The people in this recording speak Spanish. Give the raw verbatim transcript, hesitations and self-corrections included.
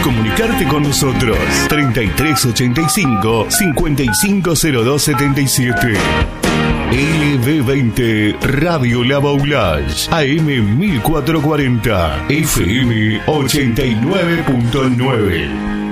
comunicarte con nosotros. treinta y tres ochenta y cinco, cincuenta y cinco cero dos setenta y siete. L B veinte Radio La Baulage, A M mil cuatrocientos cuarenta, F M ochenta y nueve punto nueve.